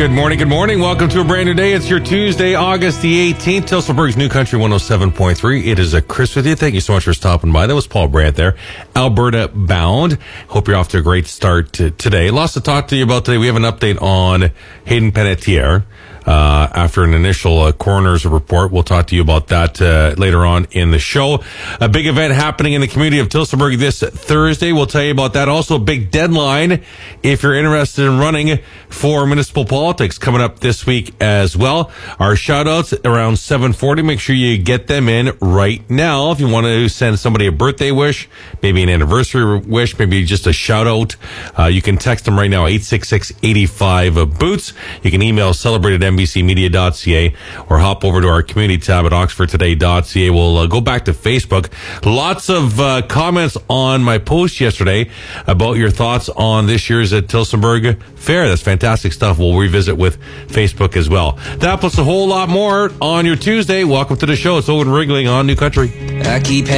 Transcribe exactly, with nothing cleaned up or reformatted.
Good morning, good morning. Welcome to a brand new day. It's your Tuesday, August the eighteenth. Tillsonburg's New Country one oh seven point three. It is a Chris with you. Thank you so much for stopping by. That was Paul Brandt there. Alberta bound. Hope you're off to a great start to today. Lots to talk to you about today. We have an update on Hayden Panettiere. Uh, after an initial uh, coroner's report. We'll talk to you about that uh, later on in the show. A big event happening in the community of Tillsonburg this Thursday. We'll tell you about that. Also, a big deadline if you're interested in running for municipal politics coming up this week as well. Our shout-outs around seven forty. Make sure you get them in right now. If you want to send somebody a birthday wish, maybe an anniversary wish, maybe just a shout-out, uh, you can text them right now, eight six six, eight five, boots. You can email celebrate at n b c media dot c a or hop over to our community tab at oxford today dot c a. We'll uh, go back to Facebook. Lots of uh, comments on my post yesterday about your thoughts on this year's at Tillsonburg Fair. That's fantastic stuff. We'll revisit with Facebook as well. That plus a whole lot more on your Tuesday. Welcome to the show. It's Owen Wriggling on New Country. I keep